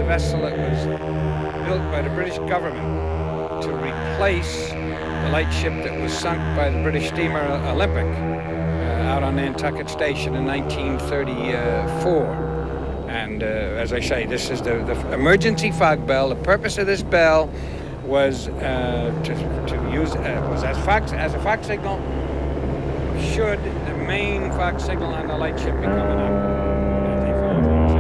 vessel that was built by the British government to replace the lightship that was sunk by the British steamer Olympic out on Nantucket Station in 1934. And as I say, this is the emergency fog bell. The purpose of this bell was to use was as a fog signal should the main fog signal on the lightship be coming up.